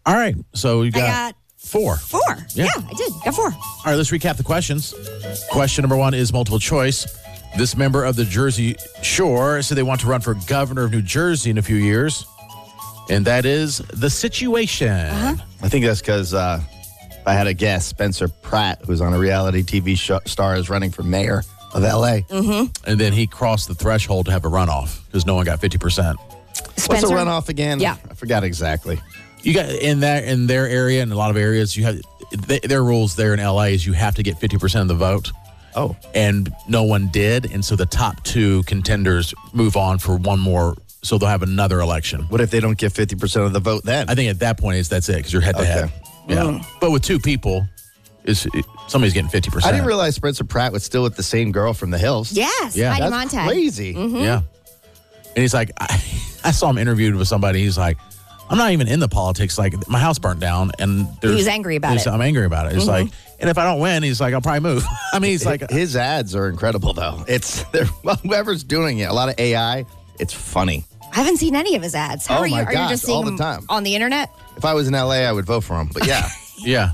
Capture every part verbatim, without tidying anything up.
All right. So you I got, got four. Four. Yeah. Yeah. I did. Got four. All right, let's recap the questions. Question number one is multiple choice. This member of the Jersey Shore said they want to run for governor of New Jersey in a few years. And that is the situation. Uh-huh. I think that's because uh, if I had a guess, Spencer Pratt, who's on a reality T V show, star, is running for mayor of L A. Mm-hmm. And then he crossed the threshold to have a runoff because no one got fifty percent. What's the runoff again? Yeah. I forgot exactly. You got in that in their area and a lot of areas, you have th- their rules there in L A is you have to get fifty percent of the vote. Oh. And no one did. And so the top two contenders move on for one more. So they'll have another election. What if they don't get fifty percent of the vote then? I think at that point is that's it because you're head to head. Okay. Yeah. Mm. But with two people, is somebody's getting fifty percent. I didn't realize Spencer Pratt was still with the same girl from The Hills. Yes. Yeah. Heidi That's Montag. crazy. Mm-hmm. Yeah. And he's like, I, I saw him interviewed with somebody. He's like, I'm not even in the politics. Like, my house burnt down, and there's, He was angry about he's- it. I'm angry about it. It's Mhm. like, and if I don't win, he's like, I'll probably move. I mean, he's like, His ads are incredible, though. It's they're, well, whoever's doing it, a lot of A I. It's funny. I haven't seen any of his ads. How Oh are you? my Are you gosh, just seeing all the them time. on the internet? If I was in L A, I would vote for him. But yeah, yeah,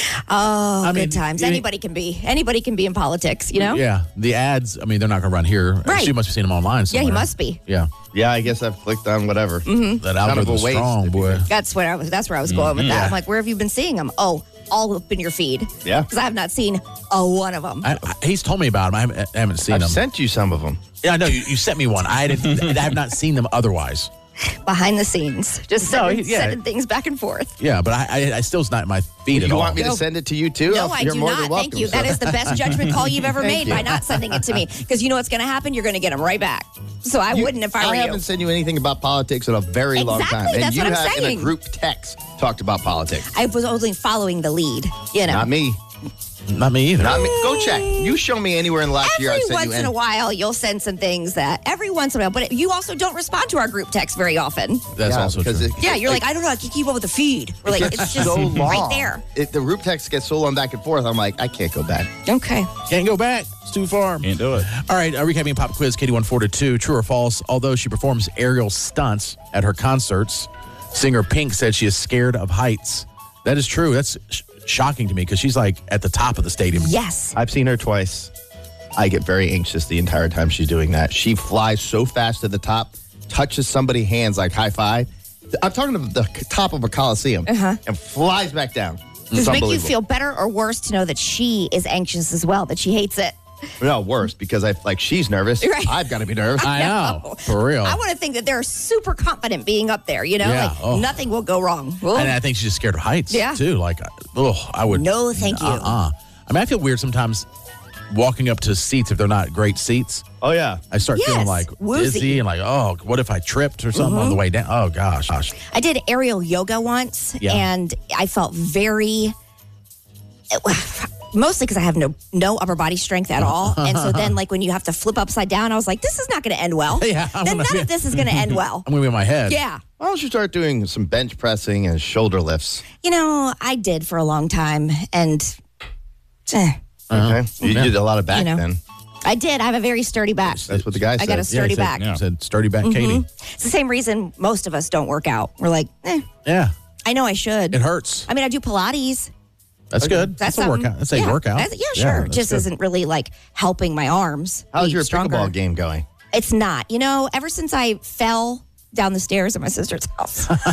Oh, I good mean, times. you- Anybody can be. Anybody can be in politics. You know? yeah. The ads. I mean, they're not going to run here. Right. She must be seeing them online. Yeah, Somewhere. he must be. Yeah, yeah. I guess I've clicked on whatever. Mm-hmm. that Kind of a algorithm's waste, strong, if you boy. That's where I was. That's where I was going with that. Yeah. I'm like, where have you been seeing them? Oh, all up in your feed. Yeah. Because I have not seen a one of them. I, I, he's told me about them. I haven't, I haven't seen I've them. sent you some of them. yeah, I know. You, you sent me one. I, didn't, I have not seen them otherwise. Behind the scenes, just No, sending, he- yeah. sending things back and forth. Yeah, but I, I, I still it's not in my feed at You all. want me No. to send it to you too? No, I'll- I You're do more not. than welcome, Thank you. sir. That is the best judgment call you've ever Thank made you. by not sending it to me. Because you know what's going to happen? You're going to get them right back. So I You- wouldn't if I were I you. haven't sent you anything about politics in a very long Exactly, time. And that's you what I'm have in saying. a group text talked about politics. I was only following the lead. You know. Not me. Not me either. Not me. Go check. You show me anywhere in the last year I Every sent once you in any. a while, you'll send some things that every once in a while, but you also don't respond to our group text very often. That's Yeah, also because true. it- Yeah, you're it- like, I don't know, I can keep up with the feed. We're like, gets it's just so long. right there. It, the group text gets so long back and forth. I'm like, I can't go back. Okay. Can't go back. It's too far. Can't do it. All right, uh, recapping pop quiz, Katie won four to two. True or false? Although she performs aerial stunts at her concerts, singer Pink said she is scared of heights. That is true. That's sh- shocking to me because she's like at the top of the stadium. Yes. I've seen her twice. I get very anxious the entire time she's doing that. She flies so fast to the top, touches somebody's hands like high five. I'm talking about the c- top of a coliseum Uh-huh. and flies back down. Does It's it make you unbelievable. feel better or worse to know that she is anxious as well, that she hates it? No, worse because I like she's nervous. Right. I've got to be nervous. I know. For real. I want to think that they're super confident being up there, you know? Yeah, Like, oh. nothing will go wrong. Well, And I think she's just scared of heights, Yeah. too. Like, oh, I would. No, thank you. Uh-uh. I mean, I feel weird sometimes walking up to seats if they're not great seats. Oh yeah. Uh, I start Yes, feeling like woozy. dizzy and like, oh, what if I tripped or something on the way down? Oh, gosh. gosh. I did aerial yoga once, Yeah. and I felt very, mostly because I have no no upper body strength at all, and so then like when you have to flip upside down, I was like, this is not going to end well. Yeah, I'm then gonna none be- of this is going to end well. I'm going to be in my head. Yeah, Why don't you start doing some bench pressing and shoulder lifts? you know, I did for a long time, and eh, Okay. You Yeah. did a lot of back You know. then. I did. I have a very sturdy back. That's what the guy I said. got a Yeah, sturdy he said, back. he said sturdy back, Katie. It's the same reason most of us don't work out. We're like, eh, Yeah, I know I should. it hurts. I mean, I do Pilates. That's good. That's, That's, a something- workout. That's a yeah, workout. that's- yeah, sure. that's Just good. isn't really like helping my arms. How's be your stronger. pickleball game going? It's not. You know, ever since I fell down the stairs at my sister's house, uh,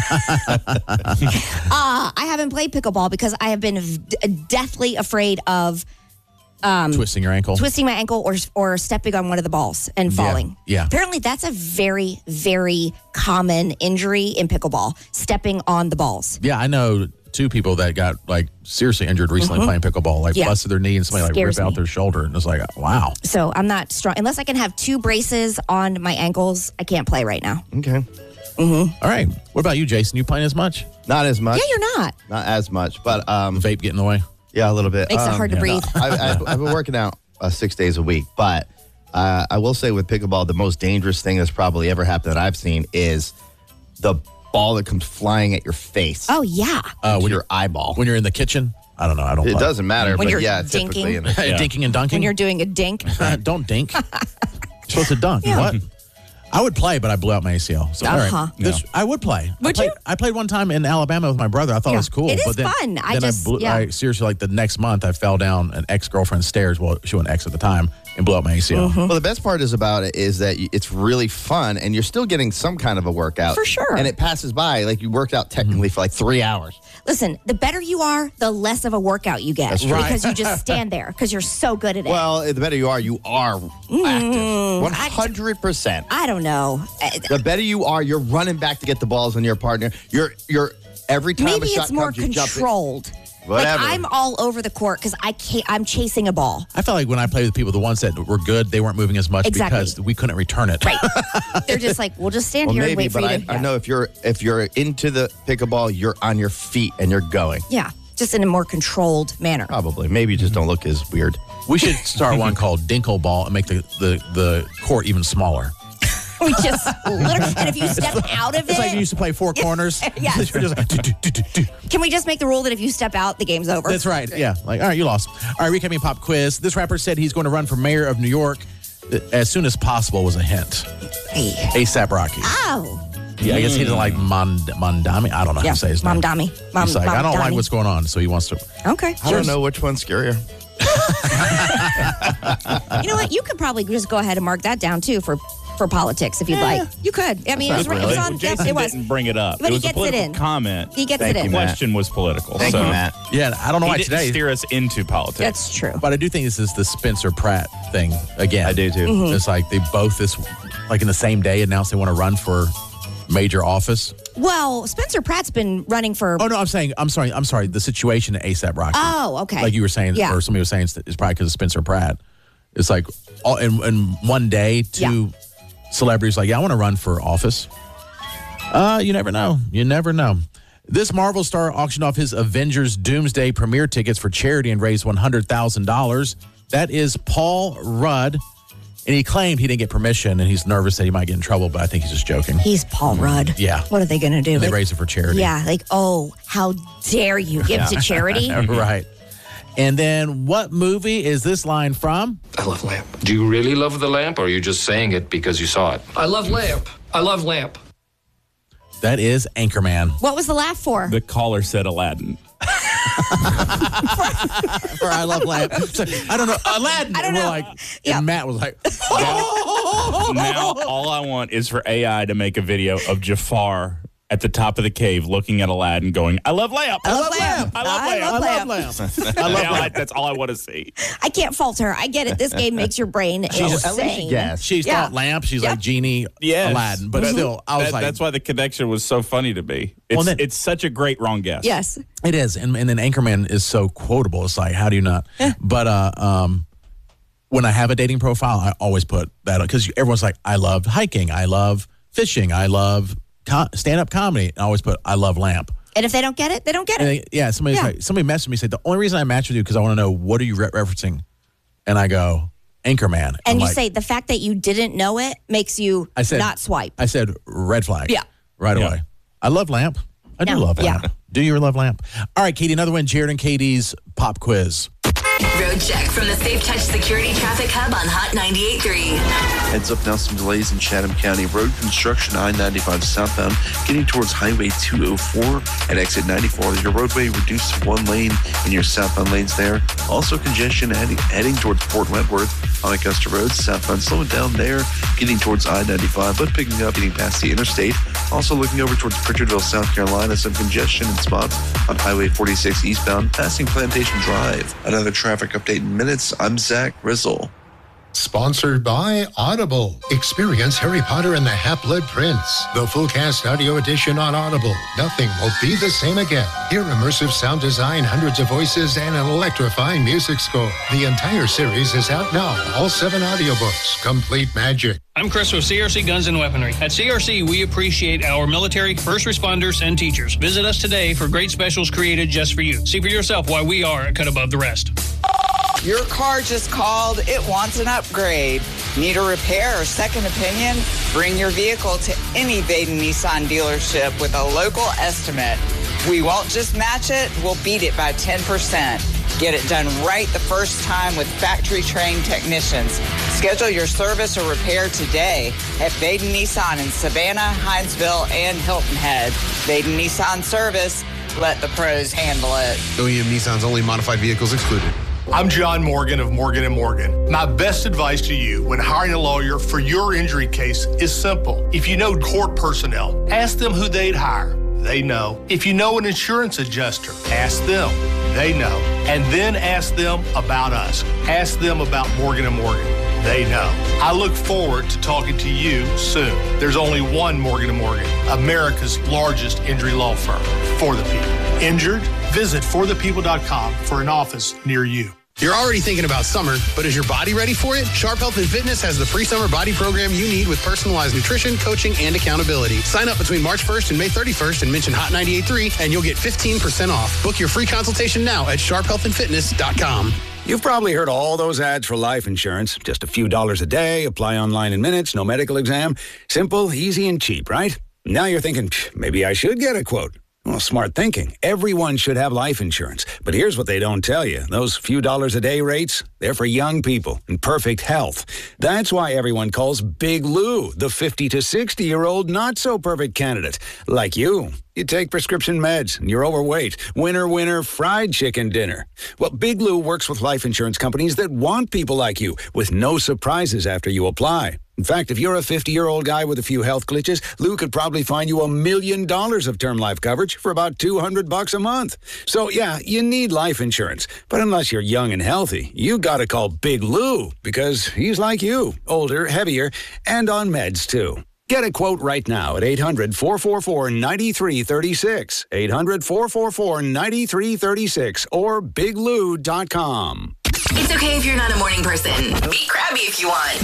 I haven't played pickleball because I have been d- deathly afraid of twisting your ankle. twisting my ankle or or stepping on one of the balls and falling. yeah. Apparently, that's a very, very common injury in pickleball, stepping on the balls. Yeah, I know two people that got like seriously injured recently playing pickleball. Like Mm-hmm. Yeah. busted their knee and somebody like Scares ripped out me. their shoulder, and it's like, wow. So I'm not strong. Unless I can have two braces on my ankles, I can't play right now. Okay. All right. What about you, Jason? You playing as much? Not as much. Yeah, you're not. Not as much, but um, Vape getting in the way? yeah, a little bit. Makes it Um, hard to breathe. I, I, I've been working out uh, six days a week, but uh, I will say with pickleball, the most dangerous thing that's probably ever happened that I've seen is the ball that comes flying at your face, Oh, yeah. Uh, to when your you're eyeball. when you're in the kitchen? I don't know. I don't. It play. doesn't matter, When but you're yeah, dinking. typically. In, Yeah. Dinking and dunking. When you're doing a dink. Uh, don't dink. You're supposed to dunk. Yeah. What? I would play, but I blew out my A C L. So, all Uh-huh. right. This, I would play. Would I played, you? I played one time in Alabama with my brother. I thought Yeah. it was cool. It is but then, fun. I then just- I blew, yeah. I seriously, like the next month, I fell down an ex-girlfriend's stairs. Well, she wasn't ex at the time, and blew out my A C L. Mm-hmm. Well, the best part is about it is that y- it's really fun, and you're still getting some kind of a workout. For sure. And it passes by. Like, you worked out technically for like three hours. Listen, the better you are, the less of a workout you get. That's true. Because you just stand there because you're so good at it. Well, the better you are, you are active. one hundred percent. I don't know. Uh, The better you are, you're running back to get the balls on your partner. You're, you're every time Maybe a shot it's more comes, you jump it. controlled. Whatever. Like I'm all over the court because I can't, I'm chasing a ball. I felt like when I played with people, the ones that were good, they weren't moving as much Exactly. because we couldn't return it. Right. They're just like, we'll just stand Well, here maybe, and wait for but you I, to. I yeah. know if you're if you're into the pickleball, you're on your feet and you're going. Yeah, just in a more controlled manner. Probably. Maybe you just don't look as weird. We should start one called Dinkle Ball and make the, the, the court even smaller. We just literally, and if you step out of It's it, like you used to play four corners. Yes. You're just like, do, do, do, do, do. can we just make the rule that if you step out, the game's over? That's right. Yeah. Like, all right, you lost. All right, recapping pop quiz. This rapper said he's going to run for mayor of New York as soon as possible was a hint. Hey. ASAP Rocky. Oh. Yeah, I guess he didn't like Mond- Mondami. I don't know how Yeah, to say his name. Mamdami. Mom, He's like, I don't like Mamdami. what's going on, so he wants to. Okay. I don't know which one's scarier. You know what? You could probably just go ahead and mark that down too for for politics if you'd like. You could. I mean, it was, not it was really. on. Well, Yes, Jason it was. didn't bring it up. But it he was a gets it political in. comment. He gets Thank it you, in. The Matt. question was political. Thank so you, Matt. Yeah, I don't know He why didn't today. steer us into politics. That's true. But I do think this is the Spencer Pratt thing again. I do too. Mm-hmm. It's like they both this, like in the same day, announced they want to run for major office. Well, Spencer Pratt's been running for. Oh no, I'm saying, I'm sorry, I'm sorry. The situation at ASAP Rocky. Oh, okay. Like you were saying, Yeah. or somebody was saying, it's probably because of Spencer Pratt. It's like all, in, in one day, two celebrities like, yeah, I want to run for office. Uh, you never know. You never know. This Marvel star auctioned off his Avengers Doomsday premiere tickets for charity and raised one hundred thousand dollars. That is Paul Rudd. And he claimed he didn't get permission, and he's nervous that he might get in trouble, but I think he's just joking. He's Paul Rudd. Yeah. What are they going to do? And they Like- raised it for charity. Yeah, like, oh, how dare you give to charity? Right. And then what movie is this line from? I love lamp. Do you really love the lamp, or are you just saying it because you saw it? I love lamp. I love lamp. That is Anchorman. What was the laugh for? The caller said Aladdin. For I Love Lamp. So, I don't know. Aladdin. I don't and we're know. like, Yeah. and Matt was like, Now, all I want is for A I to make a video of Jafar at the top of the cave looking at Aladdin going, I love lamp. I love lamp. I love I lamp. love I love lamp. Lamp. I love Now, Lamp. I- that's all I want to see. I can't fault her. I get it. This game makes your brain At least insane. you guessed. She's Yeah. not Lamp. She's Yeah. like Genie Yes. Aladdin. But That- still, I was that- like, that's why the connection was so funny to me. It's, Well, then- it's such a great wrong guess. Yes. it is. And, and then Anchorman is so quotable. It's like, how do you not? But uh, um, when I have a dating profile, I always put that because everyone's like, I love hiking. I love fishing. I love co- stand-up comedy. And I always put, I love Lamp. And if they don't get it, they don't get And it. they, yeah, somebody Yeah. like, somebody messaged me said the only reason I matched with you because I want to know what are you re- referencing, and I go Anchorman, I'm And you like- say the fact that you didn't know it makes you I said not swipe. I said red flag. Yeah. right Yeah. away. I love Lamp. I do No, love yeah. Lamp. Do you love Lamp? All right, Katie, another one. Jared and Katie's pop quiz. Road check from the Safe Touch Security Traffic Hub on Hot ninety-eight point three. Heads up now, some delays in Chatham County. Road construction, I ninety-five southbound, getting towards Highway two oh four and exit ninety-four. Your roadway reduced to one lane in your southbound lanes there. Also congestion heading, heading towards Port Wentworth on Augusta Road. Southbound slowing down there, getting towards I ninety-five, but picking up, getting past the interstate. Also looking over towards Pritchardville, South Carolina. Some congestion in spots on Highway forty-six eastbound, passing Plantation Drive. Another traffic update in minutes. I'm Zach Rizzle. Sponsored by Audible. Experience Harry Potter and the Half-Blood Prince. The full cast audio edition on Audible. Nothing will be the same again. Hear immersive sound design, hundreds of voices, and an electrifying music score. The entire series is out now. All seven audiobooks. Complete magic. I'm Chris with C R C Guns and Weaponry. At C R C, we appreciate our military, first responders, and teachers. Visit us today for great specials created just for you. See for yourself why we are a cut above the rest. Your car just called. It wants an upgrade. Need a repair or second opinion? Bring your vehicle to any Baden Nissan dealership with a local estimate. We won't just match it, we'll beat it by ten percent. Get it done right the first time with factory-trained technicians. Schedule your service or repair today at Baden Nissan in Savannah, Hinesville, and Hilton Head. Baden Nissan Service. Let the pros handle it. O E M Nissan's only modified vehicles excluded. I'm John Morgan of Morgan and Morgan. My best advice to you when hiring a lawyer for your injury case is simple. If you know court personnel, ask them who they'd hire. They know. If you know an insurance adjuster, ask them. They know. And then ask them about us. Ask them about Morgan and Morgan. They know. I look forward to talking to you soon. There's only one Morgan and Morgan, America's largest injury law firm, for the people. Injured? Visit for the people dot com for an office near you. You're already thinking about summer, but is your body ready for it? Sharp Health and Fitness has the pre-summer body program you need with personalized nutrition, coaching, and accountability. Sign up between March first and May thirty-first and mention Hot ninety-eight point three and you'll get fifteen percent off. Book your free consultation now at sharp health and fitness dot com. You've probably heard all those ads for life insurance. Just a few dollars a day, apply online in minutes, no medical exam. Simple, easy, and cheap, right? Now you're thinking, maybe I should get a quote. Well, smart thinking. Everyone should have life insurance. But here's what they don't tell you. Those few dollars a day rates, they're for young people in perfect health. That's why everyone calls Big Lou the fifty to sixty-year-old not-so-perfect candidate. Like you. You take prescription meds and you're overweight. Winner, winner, fried chicken dinner. Well, Big Lou works with life insurance companies that want people like you with no surprises after you apply. In fact, if you're a fifty-year-old guy with a few health glitches, Lou could probably find you a million dollars of term life coverage for about two hundred bucks a month. So, yeah, you need life insurance. But unless you're young and healthy, you gotta call Big Lou because he's like you, older, heavier, and on meds, too. Get a quote right now at eight hundred, four four four, nine three three six, eight hundred, four four four, nine three three six, or big lou dot com. It's okay if you're not a morning person. Be crabby if you want.